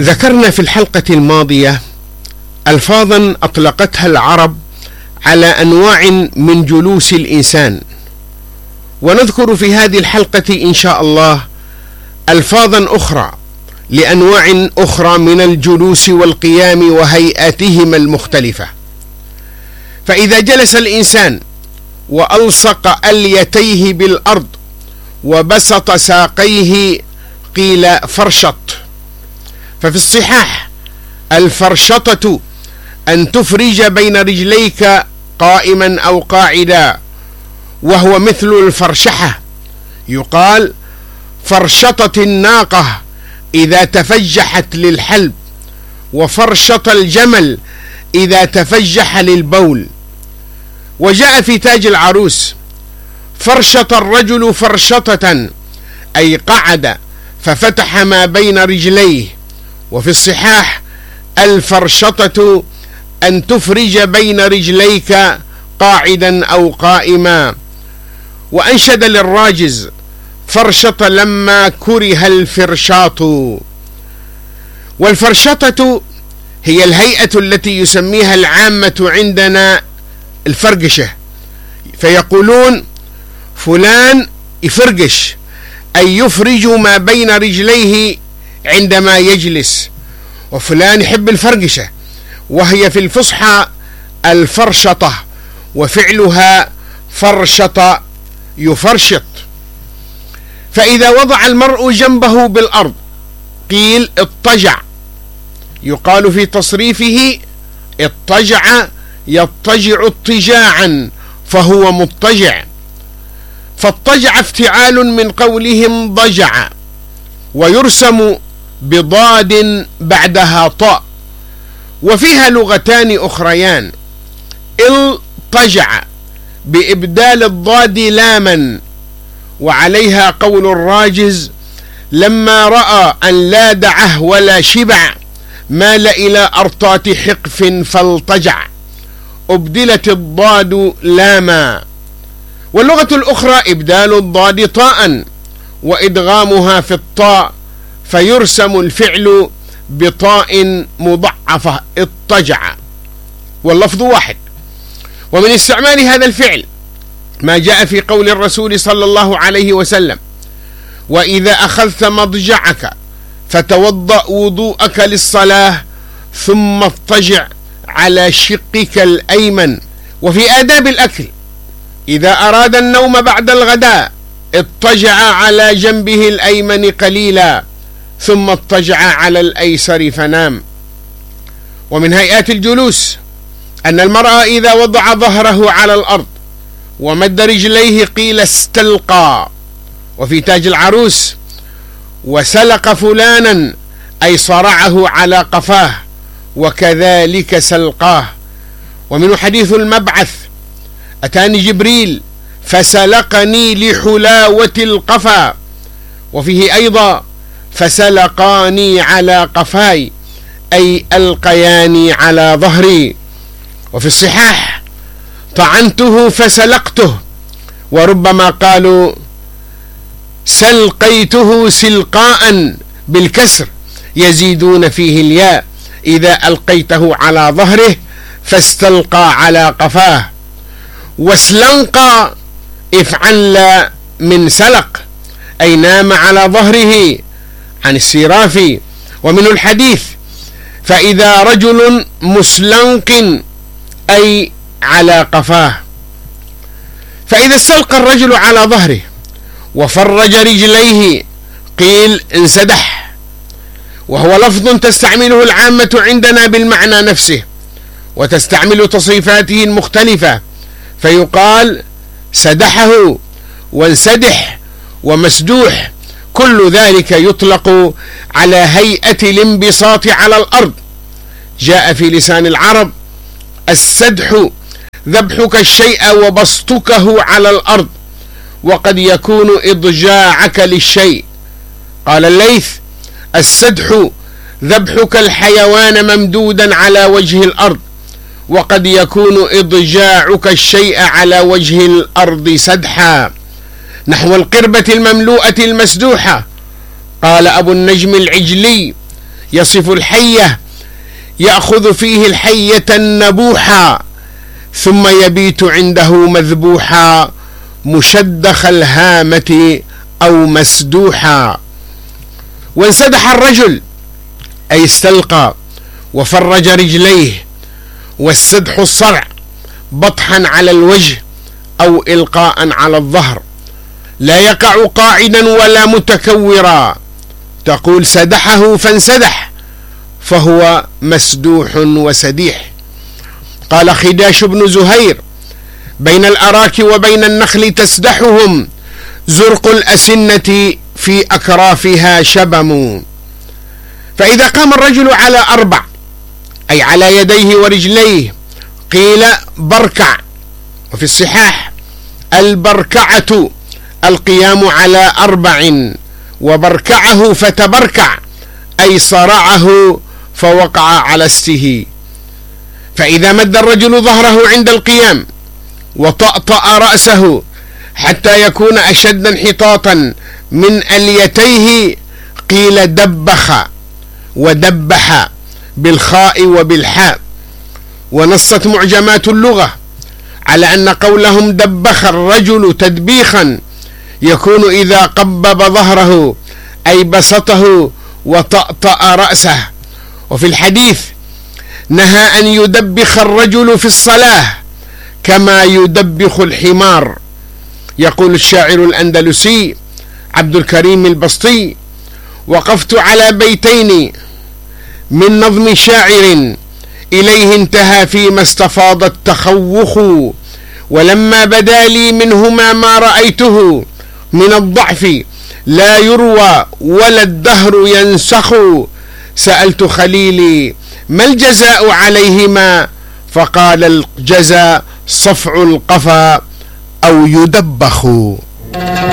ذكرنا في الحلقة الماضية ألفاظا أطلقتها العرب على أنواع من جلوس الإنسان، ونذكر في هذه الحلقة إن شاء الله ألفاظا أخرى لأنواع أخرى من الجلوس والقيام وهيئاتهما المختلفة. فإذا جلس الإنسان وألصق أليتيه بالأرض وبسط ساقيه قيل فرشط. ففي الصحاح الفرشطة أن تفرج بين رجليك قائما أو قاعدا، وهو مثل الفرشحة. يقال فرشطت الناقة إذا تفجحت للحلب، وفرشط الجمل إذا تفجح للبول. وجاء في تاج العروس فرشط الرجل فرشطة، أي قعد ففتح ما بين رجليه. وفي الصحاح الفرشطة أن تفرج بين رجليك قاعدا أو قائما. وأنشد للراجز فرشط لما كره الفرشاط. والفرشطة هي الهيئة التي يسميها العامة عندنا الفرقشة، فيقولون فلان يفرقش، أي يفرج ما بين رجليه عندما يجلس. وفلان يحب الفرقشة، وهي في الفصحى الفرشطة، وفعلها فرشط يفرشط. فإذا وضع المرء جنبه بالأرض قيل اضطجع. يقال في تصريفه اضطجع يضطجع اضطجاعا فهو مضطجع. فاضطجع افتعال من قولهم ضجع، ويرسم بضاد بعدها طاء. وفيها لغتان أخريان، الطجع بإبدال الضاد لاما، وعليها قول الراجز لما رأى أن لا دعه ولا شبع مال إلى أرطات حقف فالطجع، أبدلت الضاد لاما. واللغة الأخرى إبدال الضاد طاء وإدغامها في الطاء، فيرسم الفعل بطاء مضعفة اضطجع، واللفظ واحد. ومن استعمال هذا الفعل ما جاء في قول الرسول صلى الله عليه وسلم وإذا أخذت مضجعك فتوضأ وضوءك للصلاة ثم اضطجع على شقك الأيمن. وفي آداب الأكل إذا أراد النوم بعد الغداء اضطجع على جنبه الأيمن قليلا ثم اضطجع على الأيسر فنام. ومن هيئات الجلوس أن المرأة إذا وضع ظهره على الأرض ومد رجليه قيل استلقى. وفي تاج العروس وسلق فلانا أي صرعه على قفاه، وكذلك سلقاه. ومن حديث المبعث أتاني جبريل فسلقني لحلاوة القفا. وفيه أيضا فسلقاني على قفاي أي ألقياني على ظهري. وفي الصحاح طعنته فسلقته، وربما قالوا سلقيته سلقاء بالكسر يزيدون فيه الياء إذا ألقيته على ظهره فاستلقى على قفاه. واسلنقى افعل من سلق أي نام على ظهره عن السراف. ومن الحديث فإذا رجل مسلنق أي على قفاه. فإذا استلقى الرجل على ظهره وفرج رجليه قيل انسدح، وهو لفظ تستعمله العامة عندنا بالمعنى نفسه، وتستعمل تصريفاته المختلفة، فيقال سدحه وانسدح ومسدوح. كل ذلك يطلق على هيئة الانبساط على الأرض. جاء في لسان العرب السدح ذبحك الشيء وبسطكه على الأرض، وقد يكون إضجاعك للشيء. قال الليث السدح ذبحك الحيوان ممدودا على وجه الأرض، وقد يكون إضجاعك الشيء على وجه الأرض سدحا، نحو القربة المملوءة المسدوحة. قال أبو النجم العجلي يصف الحية يأخذ فيه الحية النبوحا ثم يبيت عنده مذبوحا مشدخ الهامة أو مسدوحا. وانسدح الرجل أي استلقى وفرج رجليه، والسدح الصرع بطحا على الوجه أو إلقاء على الظهر، لا يقع قاعدا ولا متكورا، تقول سدحه فانسدح فهو مسدوح وسديح. قال خداش بن زهير: بين الأراك وبين النخل تسدحهم زرق الأسنة في أكرافها شبم. فإذا قام الرجل على 4 أي على يديه ورجليه قيل بركع. وفي الصحاح: البركعة القيام على 4، وبركعه فتبركع أي صرعه فوقع على استه. فإذا مد الرجل ظهره عند القيام وطأطأ رأسه حتى يكون أشد انحطاطا من أليتيه قيل دبخ ودبح بالخاء وبالحاء. ونصت معجمات اللغة على أن قولهم دبخ الرجل تدبيخا يكون إذا قبب ظهره أي بسطه وطأطأ رأسه. وفي الحديث: نهى أن يدبخ الرجل في الصلاة كما يدبخ الحمار. يقول الشاعر الأندلسي عبد الكريم البسطي: وقفت على بيتين من نظم شاعر إليه انتهى فيما استفاض التخوخ، ولما بدا لي منهما ما رأيته من الضعف لا يروى ولا الدهر ينسخ، سألت خليلي ما الجزاء عليهما فقال الجزاء صفع القفا أو يدبخ.